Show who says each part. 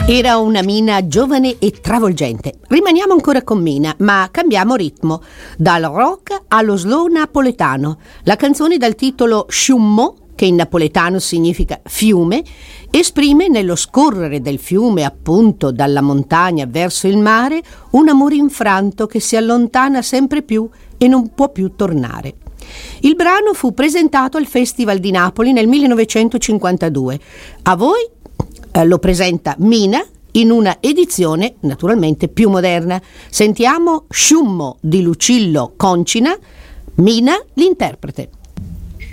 Speaker 1: Era una Mina giovane e travolgente. Rimaniamo ancora con Mina, ma cambiamo ritmo. Dal rock allo slow napoletano. La canzone dal titolo Sciummo, che in napoletano significa fiume, esprime nello scorrere del fiume, appunto dalla montagna verso il mare, un amore infranto che si allontana sempre più e non può più tornare. Il brano fu presentato al Festival di Napoli nel 1952. A voi lo presenta Mina in una edizione naturalmente più moderna. Sentiamo Sciummo di Lucillo Concina, Mina l'interprete.